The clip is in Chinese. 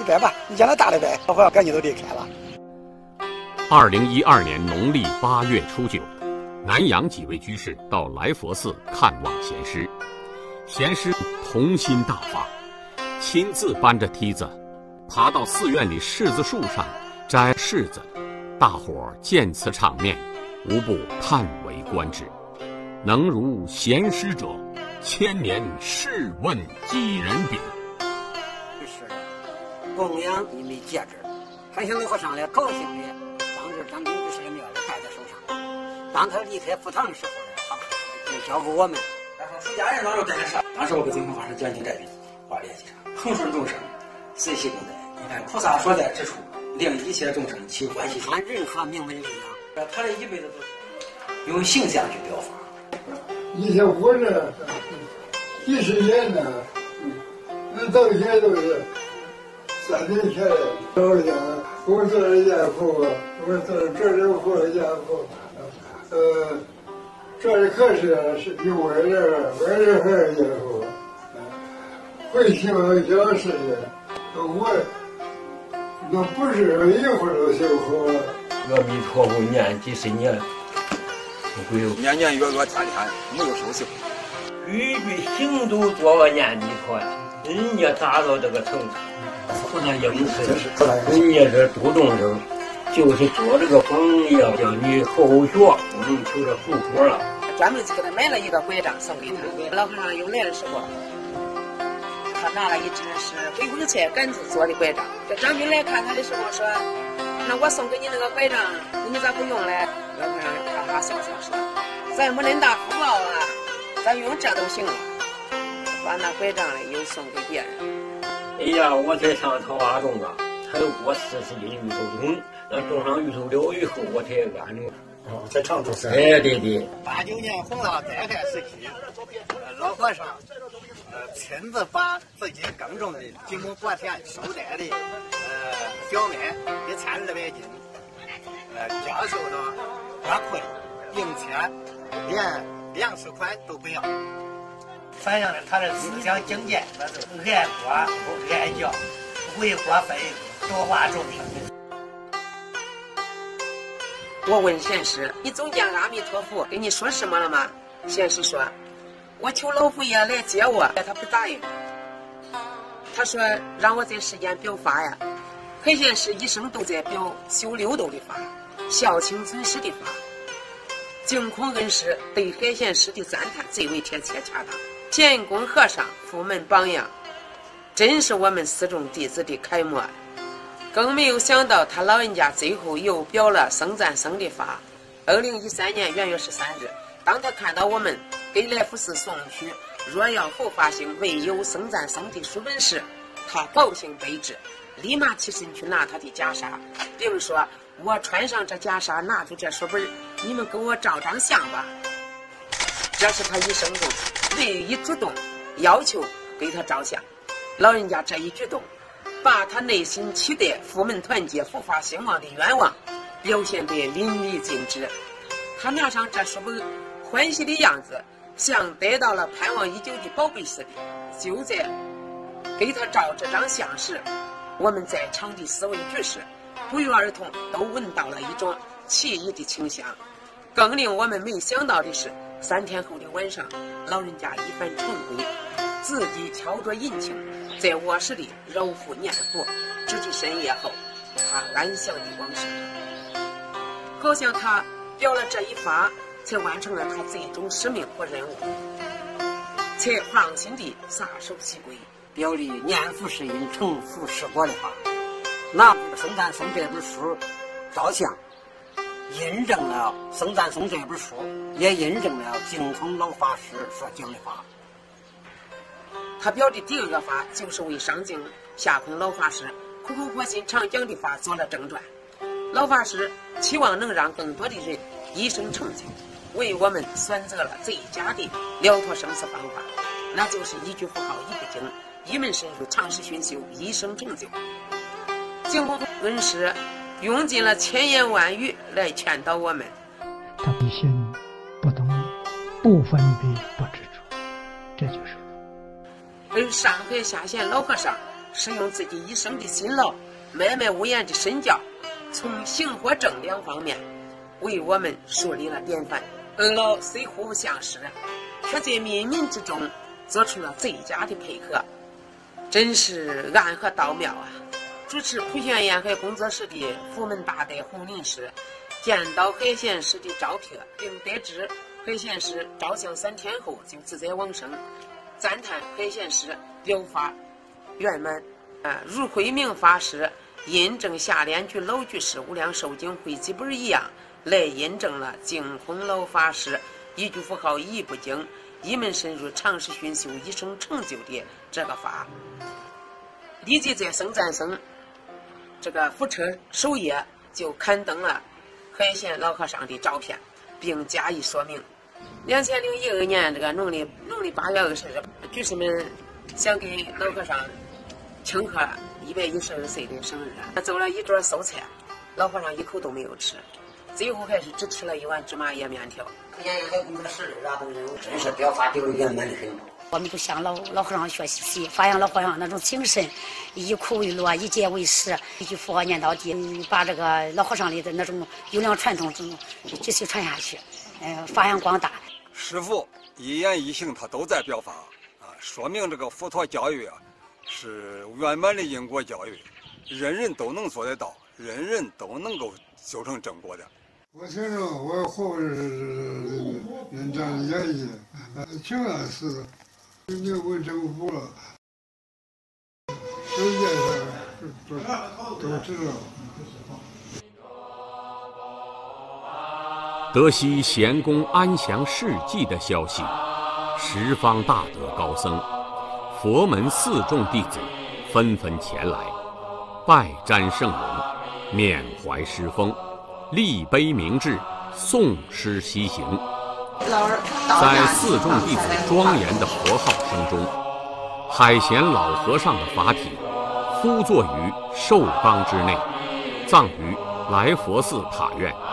100吧，你将来大了呗，老和尚赶紧都离开了。 2012年农历8月初9，南阳几位居士到来佛寺看望贤师，贤师童心大发，亲自搬着梯子爬到寺院里柿子树上摘柿子，大伙儿见此场面，无不叹为观止。能如贤师者，千年试问几人比？ 是的，供养你没戒指，还向老和尚来高兴的，当时张炳居士的庙也戴在手上。当他离开佛堂的时候呢，他就交给我们。 然后出家人当时干啥？当时我给净空法师讲经这笔话联系上，恒顺众生，随喜共在。你看菩萨所在之处，令一切众生起欢喜心。 按任何名门力量， 他这一辈子都是用形象去表法。 以前活着几十年了，那到现在都是3年前了。我讲，我做了家父，我做了这里活了家父，这里可是有外人还是家父，会希望小事情，我那不是一会儿都修好了。 阿弥陀佛念几十年。 年年月月天天没有休息， 句句行都做个念弥陀，人家达到这个程度，不能应试，人家这度众生，就是做这个榜样，叫你后学不能求这富果了。 专门给他买了一个拐杖送给他，老和尚又来的时候，他拿了一只是回光菜杆子做的拐杖。这张兵来看他的时候说：“那我送给你那个拐杖，你咋不用嘞？”老和尚哈哈笑笑说：“咱没恁大福报啊，咱用这都行了。”把那拐杖嘞又送给别人。 哎呀，我才上桃花种啊，才给我40斤芋头种，那种上芋头了以后，我才安了。 在常州是。 哎，对对。 89年洪涝灾害时期，老和尚亲自把自己耕种的几亩薄田收摘的小麦1200斤，教授到花困，并且连粮食款都不要，反映了他的思想境界，那是爱国不爱教，为国分多化众生。 我问贤师：“你总见阿弥陀佛跟你说什么了吗？”贤师说：“我求老佛爷来接我，他不答应。他说让我在世间表法呀。海贤师一生都在表修六道的法，孝亲尊师的法。净空恩师对海贤师的赞叹最为贴切恰当。贤公和尚佛门榜样，真是我们四众弟子的楷模。更没有想到他老人家最后又表了僧赞僧的法。2013年元月13日，当他看到我们给来福寺送去若要后发行未有僧赞僧的书本时，他高兴备至，立马起身去拿他的袈裟，并说：“我穿上这袈裟，拿出这书本，你们给我照张相吧。”这是他一生中唯一主动要求给他照相。老人家这一举动，把他内心期待佛门团结、佛法兴旺的愿望表现得淋漓尽致。他拿上这书本，欢喜的样子像得到了盼望已久的宝贝似的。就在给他照这张相时，我们在场的4位居士不约而同都闻到了一种奇异的清香。更令我们没想到的是，3天后的晚上，老人家一番晨归，自己敲着引磬，在卧室里揉腹念佛，直至深夜后，他安详的往生。好像他表了这一法，才完成了他最终使命和任务，才放心地撒手西归， 表里念佛是因，成佛是果的法。拿僧赞僧这本书照相，印证了僧赞僧这本书，也印证了净空老法师所讲的法。 他表的第2个法，就是为上净下空老法师苦口婆心常讲的法做了正传。老法师期望能让更多的人一生成就，为我们选择了最佳的了脱生死方法，那就是一句佛号一部经，一门深入，长时熏修，一生成就。净空恩师用尽了千言万语来劝导我们。 他一心不动，不分别，不执着，这就是。 而上海下县老和尚使用自己一生的辛劳，默默无言的身教，从行和正两方面为我们树立了典范。二老虽互不相识，却在冥冥之中做出了最佳的配合，真是暗合道妙啊！主持普选沿海工作室的府门大队洪林师见到海县市的招聘，并得知海县市照相3天后就自在往生，赞叹海县市留法圆满。如慧明法师印证下联居老居士无量寿经汇集本一样，来印证了净空老法师一句符号一不精，一门深入，长时熏修，一生成就的这个法。立即在僧赞僧这个府车首页就刊登了海县老和尚的照片，并加以说明。2012年这个农历8月20日，居士们想给老和尚庆贺112岁的生日，做了一桌素菜，老和尚一口都没有吃，最后还是只吃了1碗芝麻叶面条。 沿海工作室的等人真是表达得圆满的很。 我们都向老和尚学习，发扬老和尚那种精神，以苦为乐，以节为师，一句佛号念到底，把这个老和尚里的那种优良传统继续传下去，发扬光大。 师父一言一行他都在表达说明这个佛陀教育是圆满的因果教育，人人都能做得到，人人都能够修成正果的。 我听着我后人这样演绎，挺安实的，就问政府了，世界上都知道。 得悉贤公安详事迹的消息，十方大德高僧、佛门4众弟子纷纷前来，拜瞻圣容，缅怀师风，立碑明志，诵诗西行。在4众弟子庄严的佛号声中，海贤老和尚的法体呼坐于寿冈之内，葬于来佛寺塔院。